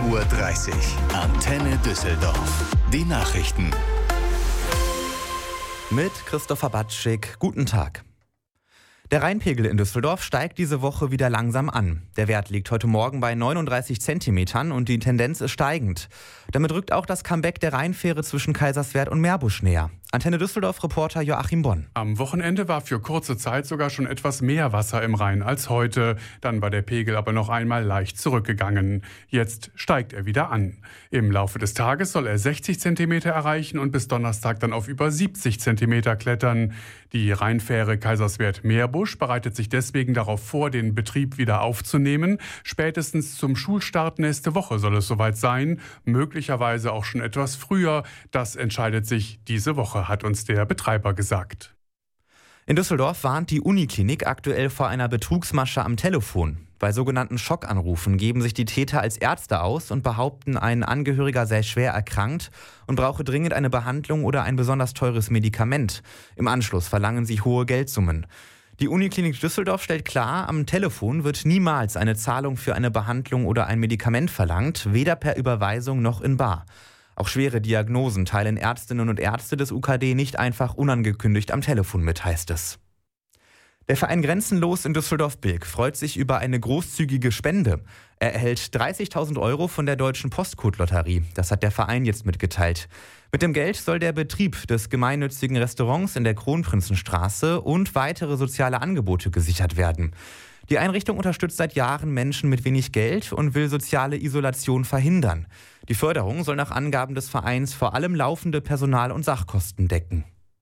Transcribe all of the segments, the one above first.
Uhr. Antenne Düsseldorf. Die Nachrichten. Mit Christopher Batschik. Guten Tag. Der Rheinpegel in Düsseldorf steigt diese Woche wieder langsam an. Der Wert liegt heute Morgen bei 39 Zentimetern und die Tendenz ist steigend. Damit rückt auch das Comeback der Rheinfähre zwischen Kaiserswerth und Meerbusch näher. Antenne Düsseldorf-Reporter Joachim Bonn. Am Wochenende war für kurze Zeit sogar schon etwas mehr Wasser im Rhein als heute. Dann war der Pegel aber noch einmal leicht zurückgegangen. Jetzt steigt er wieder an. Im Laufe des Tages soll er 60 Zentimeter erreichen und bis Donnerstag dann auf über 70 Zentimeter klettern. Die Rheinfähre Kaiserswerth-Meerbusch bereitet sich deswegen darauf vor, den Betrieb wieder aufzunehmen. Spätestens zum Schulstart nächste Woche soll es soweit sein. Möglicherweise auch schon etwas früher. Das entscheidet sich diese Woche, hat uns der Betreiber gesagt. In Düsseldorf warnt die Uniklinik aktuell vor einer Betrugsmasche am Telefon. Bei sogenannten Schockanrufen geben sich die Täter als Ärzte aus und behaupten, ein Angehöriger sei schwer erkrankt und brauche dringend eine Behandlung oder ein besonders teures Medikament. Im Anschluss verlangen sie hohe Geldsummen. Die Uniklinik Düsseldorf stellt klar, am Telefon wird niemals eine Zahlung für eine Behandlung oder ein Medikament verlangt, weder per Überweisung noch in bar. Auch schwere Diagnosen teilen Ärztinnen und Ärzte des UKD nicht einfach unangekündigt am Telefon mit, heißt es. Der Verein Grenzenlos in Düsseldorf-Bilk freut sich über eine großzügige Spende. Er erhält 30.000 € von der Deutschen Postcode-Lotterie. Das hat der Verein jetzt mitgeteilt. Mit dem Geld soll der Betrieb des gemeinnützigen Restaurants in der Kronprinzenstraße und weitere soziale Angebote gesichert werden. Die Einrichtung unterstützt seit Jahren Menschen mit wenig Geld und will soziale Isolation verhindern. Die Förderung soll nach Angaben des Vereins vor allem laufende Personal- und Sachkosten decken.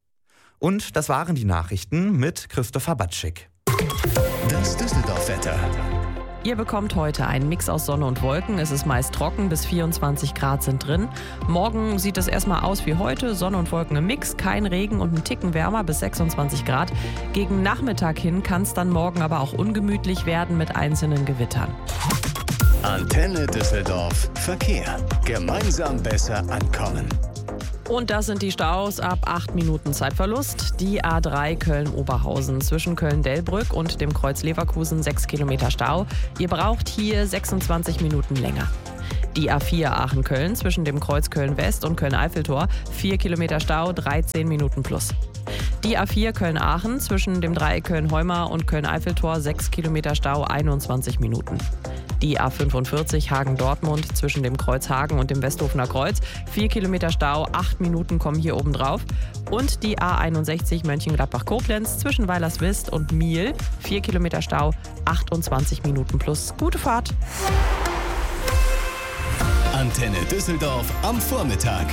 Und das waren die Nachrichten mit Christopher Batschik. Das Düsseldorf-Wetter. Ihr bekommt heute einen Mix aus Sonne und Wolken. Es ist meist trocken, bis 24 Grad sind drin. Morgen sieht es erstmal aus wie heute. Sonne und Wolken im Mix, kein Regen und ein Ticken wärmer bis 26 Grad. Gegen Nachmittag hin kann es dann morgen aber auch ungemütlich werden mit einzelnen Gewittern. Antenne Düsseldorf. Verkehr. Gemeinsam besser ankommen. Und das sind die Staus ab 8 Minuten Zeitverlust. Die A3 Köln-Oberhausen zwischen Köln-Delbrück und dem Kreuz Leverkusen 6 Kilometer Stau. Ihr braucht hier 26 Minuten länger. Die A4 Aachen-Köln zwischen dem Kreuz Köln-West und Köln-Eiffeltor 4 Kilometer Stau, 13 Minuten plus. Die A4 Köln-Aachen zwischen dem Dreieck Köln-Heumar und Köln-Eiffeltor 6 Kilometer Stau, 21 Minuten. Die A45 Hagen-Dortmund zwischen dem Kreuz Hagen und dem Westhofener Kreuz 4 Kilometer Stau, 8 Minuten kommen hier oben drauf. Und die A61 Mönchengladbach-Koblenz zwischen Weilerswist und Miel 4 Kilometer Stau, 28 Minuten plus. Gute Fahrt! Antenne Düsseldorf am Vormittag.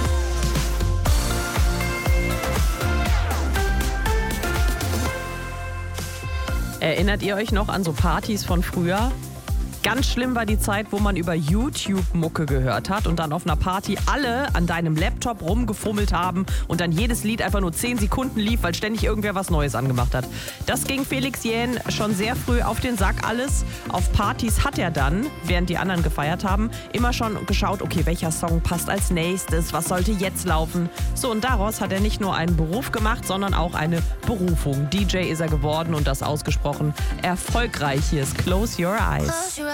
Erinnert ihr euch noch an so Partys von früher? Ganz schlimm war die Zeit, wo man über YouTube Mucke gehört hat und dann auf einer Party alle an deinem Laptop rumgefummelt haben und dann jedes Lied einfach nur 10 Sekunden lief, weil ständig irgendwer was Neues angemacht hat. Das ging Felix Jähn schon sehr früh auf den Sack alles. Auf Partys hat er dann, während die anderen gefeiert haben, immer schon geschaut, okay, welcher Song passt als nächstes, was sollte jetzt laufen. So, und daraus hat er nicht nur einen Beruf gemacht, sondern auch eine Berufung. DJ ist er geworden und das ausgesprochen erfolgreich. Hier ist Close Your Eyes.